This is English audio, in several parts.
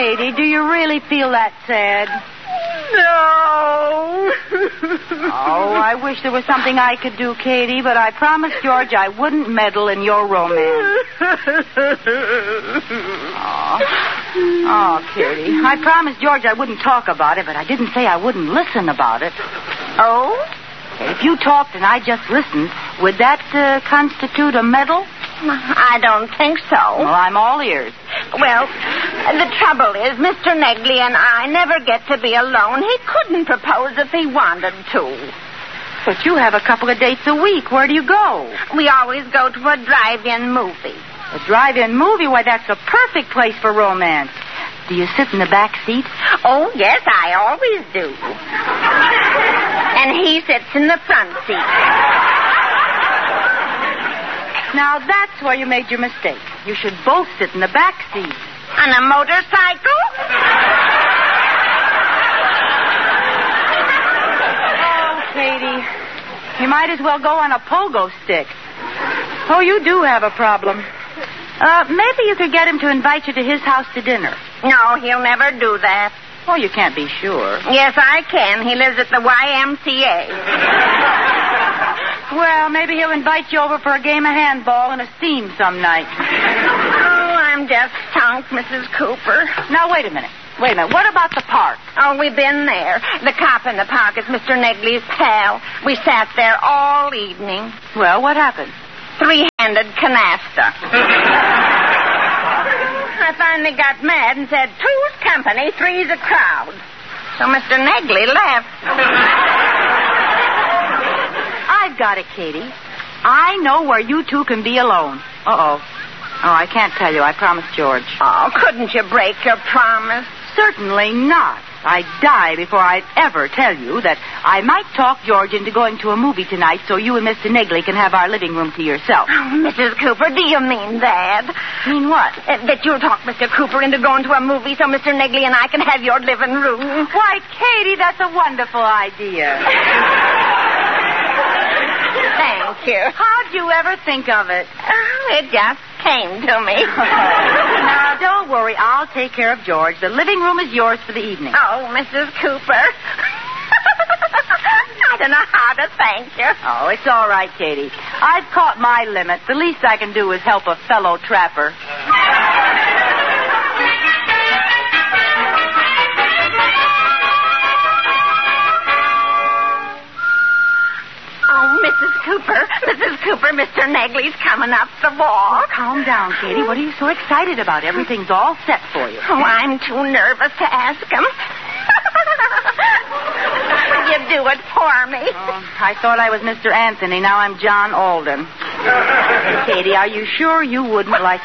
Katie, do you really feel that sad? No. Oh, I wish there was something I could do, Katie, but I promised George I wouldn't meddle in your romance. Oh, Katie, I promised George I wouldn't talk about it, but I didn't say I wouldn't listen about it. Oh? If you talked and I just listened, would that constitute a meddle? I don't think so. Well, I'm all ears. Well, the trouble is, Mr. Negley and I never get to be alone. He couldn't propose if he wanted to. But you have a couple of dates a week. Where do you go? We always go to a drive-in movie. A drive-in movie? Why, that's a perfect place for romance. Do you sit in the back seat? Oh, yes, I always do. And he sits in the front seat. Now, that's where you made your mistake. You should both sit in the back seat. On a motorcycle? Oh, Katie, you might as well go on a pogo stick. Oh, you do have a problem. Maybe you could get him to invite you to his house to dinner. No, he'll never do that. Oh, you can't be sure. Yes, I can. He lives at the YMCA. Well, maybe he'll invite you over for a game of handball and a steam some night. Oh, I'm just sunk, Mrs. Cooper. Now, wait a minute. What about the park? Oh, we've been there. The cop in the park is Mr. Negley's pal. We sat there all evening. Well, what happened? Three-handed canasta. I finally got mad and said, two's company, three's a crowd. So Mr. Negley left. I've got it, Katie. I know where you two can be alone. Uh-oh. Oh, I can't tell you. I promised George. Oh, couldn't you break your promise? Certainly not. I'd die before I'd ever tell you that I might talk George into going to a movie tonight so you and Mr. Negley can have our living room to yourself. Oh, Mrs. Cooper, do you mean that? Mean what? That you'll talk Mr. Cooper into going to a movie so Mr. Negley and I can have your living room? Why, Katie, that's a wonderful idea. Thank you. How'd you ever think of it? Oh, it just came to me. Now, don't worry. I'll take care of George. The living room is yours for the evening. Oh, Mrs. Cooper. I don't know how to thank you. Oh, it's all right, Katie. I've caught my limit. The least I can do is help a fellow trapper. Mrs. Cooper, Mr. Negley's coming up the walk. Oh, calm down, Katie. What are you so excited about? Everything's all set for you. Oh, I'm too nervous to ask him. Will you do it for me? Oh, I thought I was Mr. Anthony. Now I'm John Alden. Katie, are you sure you wouldn't like...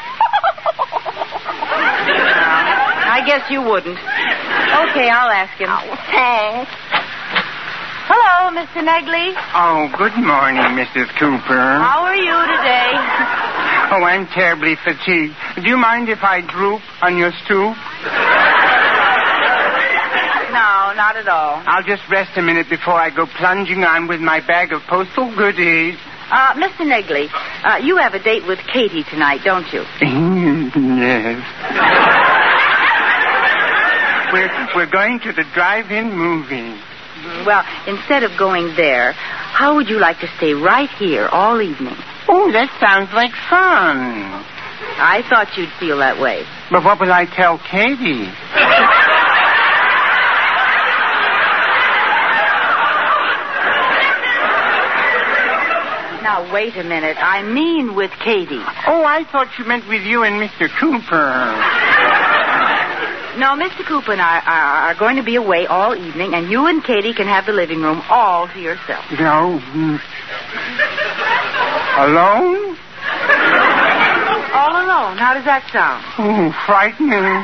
I guess you wouldn't. Okay, I'll ask him. Oh, thanks. Hello, Mr. Negley. Oh, good morning, Mrs. Cooper. How are you today? Oh, I'm terribly fatigued. Do you mind if I droop on your stoop? No, not at all. I'll just rest a minute before I go plunging on with my bag of postal goodies. Mr. Negley, you have a date with Katie tonight, don't you? Yes. We're going to the drive-in movie. Well, instead of going there, how would you like to stay right here all evening? Oh, that sounds like fun. I thought you'd feel that way. But what will I tell Katie? Now, wait a minute. I mean with Katie. Oh, I thought you meant with you and Mr. Cooper. No, Mr. Cooper and I are going to be away all evening, and you and Katie can have the living room all to yourself. No. Alone? All alone. How does that sound? Oh, frightening.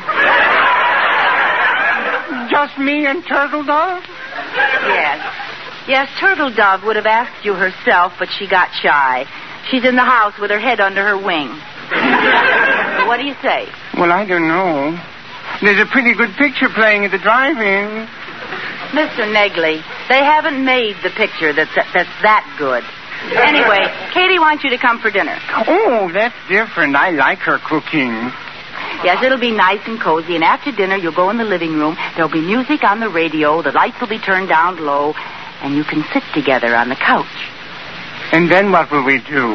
Just me and Turtle Dove? Yes. Yes, Turtle Dove would have asked you herself, but she got shy. She's in the house with her head under her wing. What do you say? Well, I don't know. There's a pretty good picture playing at the drive-in. Mr. Negley, they haven't made the picture that's that good. Anyway, Katie wants you to come for dinner. Oh, that's different. I like her cooking. Yes, it'll be nice and cozy, and after dinner you'll go in the living room. There'll be music on the radio, the lights will be turned down low, and you can sit together on the couch. And then what will we do?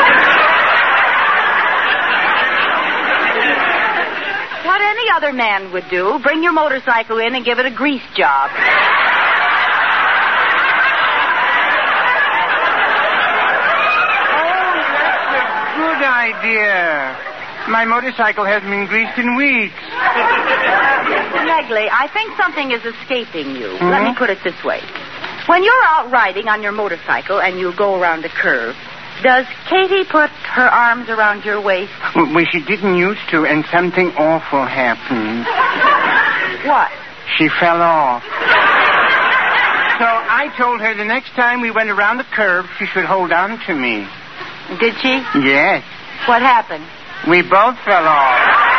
What any other man would do. Bring your motorcycle in and give it a grease job. Good idea. My motorcycle hasn't been greased in weeks. Mr. Negley, I think something is escaping you. Let me put it this way. When you're out riding on your motorcycle and you go around a curve, does Katie put her arms around your waist? Well, she didn't used to, and something awful happened. What? She fell off. So I told her the next time we went around the curve, she should hold on to me. Did she? Yes. What happened? We both fell off.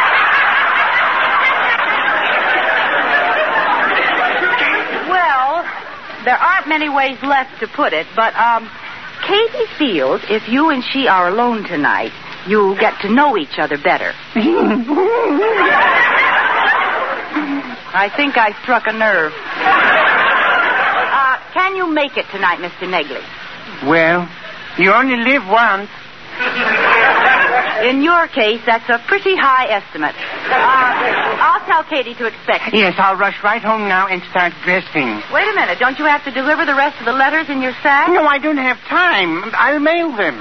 Well, there aren't many ways left to put it, but, Katie feels if you and she are alone tonight, you'll get to know each other better. I think I struck a nerve. Can you make it tonight, Mr. Negley? Well, you only live once. In your case, that's a pretty high estimate. I'll tell Katie to expect you. Yes, I'll rush right home now and start dressing. Wait a minute. Don't you have to deliver the rest of the letters in your sack? No, I don't have time. I'll mail them.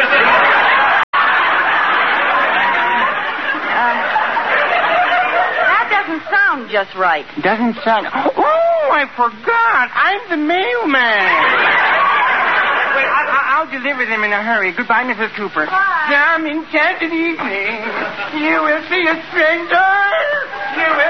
That doesn't sound just right. Doesn't sound... Oh, I forgot. I'm the mailman. Well, I'll deliver them in a hurry. Goodbye, Mrs. Cooper. Bye. Some enchanted evening, you will see a stranger. You will